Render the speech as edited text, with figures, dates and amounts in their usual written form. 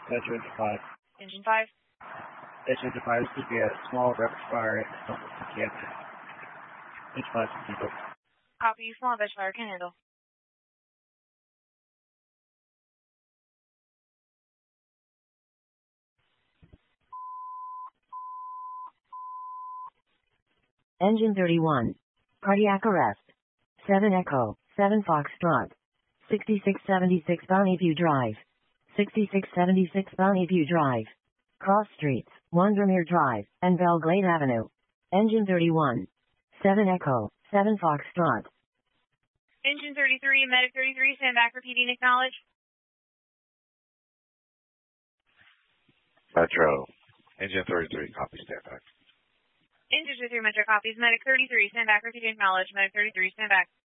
Metro 5. Engine 5. Engine 5, this would be a small rapid fire. Yeah. Engine 5, people. Copy, small batch fire can handle. Engine 31. Cardiac arrest. 7 Echo, 7 Foxtrot. 6676 Bonneview Drive. 6676 Bonneview Drive. Cross Streets, Windermere Drive, and Belglade Avenue. Engine 31. 7 Echo, 7 Foxtrot. Engine 33, Medic 33, stand back, repeating, acknowledge. Metro. Engine 33, copy, stand back. Engine 33, Metro copies, Medic 33, stand back, repeating, acknowledge, Medic 33, stand back.